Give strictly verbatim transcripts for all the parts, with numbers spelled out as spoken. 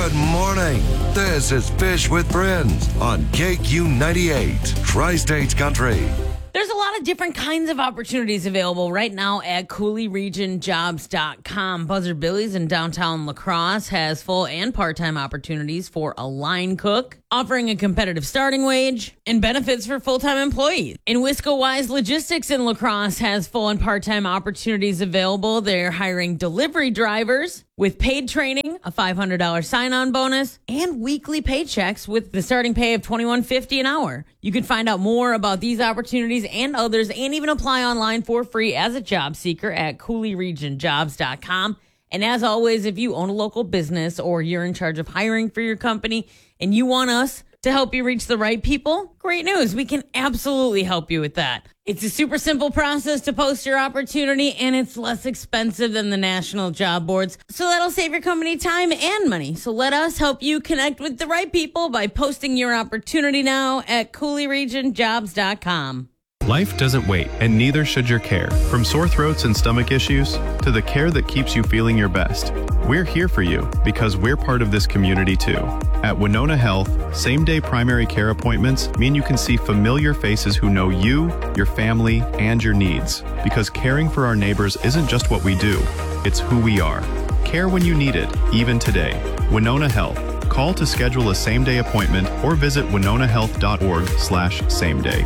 Good morning. This is Fish with Friends on K Q ninety-eight, Tri-States Country. There's a lot of different kinds of opportunities available right now at Coulee Region Jobs dot com. Buzzard Billy's in downtown La Crosse has full and part-time opportunities for a line cook, offering a competitive starting wage and benefits for full-time employees. And Wisco Wise Logistics in La Crosse has full and part-time opportunities available. They're hiring delivery drivers with paid training, a five hundred dollars sign-on bonus, and weekly paychecks with the starting pay of twenty-one fifty an hour. You can find out more about these opportunities and others and even apply online for free as a job seeker at Coulee Region Jobs dot com. And as always, if you own a local business or you're in charge of hiring for your company and you want us to help you reach the right people, great news. We can absolutely help you with that. It's a super simple process to post your opportunity, and it's less expensive than the national job boards. So that'll save your company time and money. So let us help you connect with the right people by posting your opportunity now at Coulee Region Jobs dot com. Life doesn't wait, and neither should your care. From sore throats and stomach issues to the care that keeps you feeling your best. We're here for you because we're part of this community too. At Winona Health, same-day primary care appointments mean you can see familiar faces who know you, your family, and your needs. Because caring for our neighbors isn't just what we do, it's who we are. Care when you need it, even today. Winona Health. Call to schedule a same-day appointment or visit winona health dot org slash same day.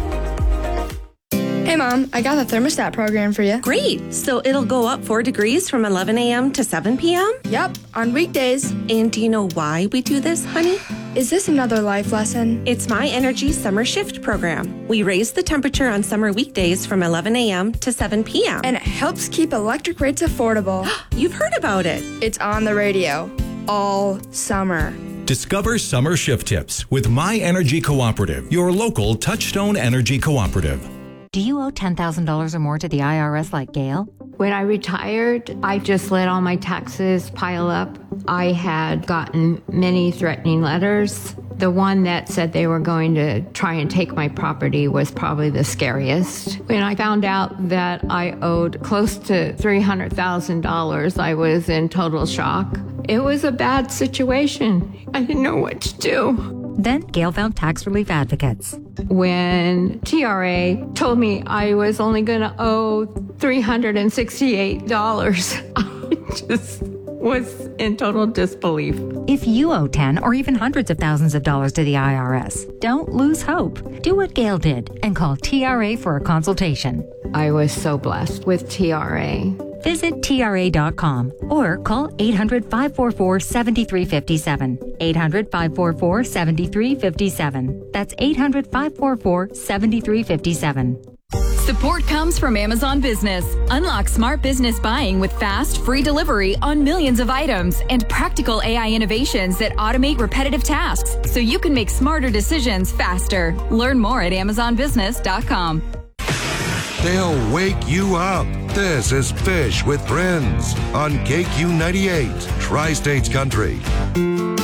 Hey, Mom, I got the thermostat program for you. Great. So it'll go up four degrees from eleven a.m. to seven p.m.? Yep, on weekdays. And do you know why we do this, honey? Is this another life lesson? It's My Energy Summer Shift program. We raise the temperature on summer weekdays from eleven a.m. to seven p.m. And it helps keep electric rates affordable. You've heard about it. It's on the radio all summer. Discover summer shift tips with My Energy Cooperative, your local Touchstone Energy Cooperative. Do you owe ten thousand dollars or more to the I R S like Gail? When I retired, I just let all my taxes pile up. I had gotten many threatening letters. The one that said they were going to try and take my property was probably the scariest. When I found out that I owed close to three hundred thousand dollars, I was in total shock. It was a bad situation. I didn't know what to do. Then Gail found tax relief advocates. When T R A told me I was only going to owe three hundred sixty-eight dollars, I just was in total disbelief. If you owe ten or even hundreds of thousands of dollars to the I R S, don't lose hope. Do what Gail did and call T R A for a consultation. I was so blessed with T R A. Visit T R A dot com or call eight hundred, five four four, seven three five seven. eight hundred, five four four, seven three five seven. That's eight hundred, five four four, seven three five seven. Support comes from Amazon Business. Unlock smart business buying with fast, free delivery on millions of items and practical A I innovations that automate repetitive tasks so you can make smarter decisions faster. Learn more at amazon business dot com. They'll wake you up. This is Fish with Friends on K Q ninety-eight, Tri-States Country.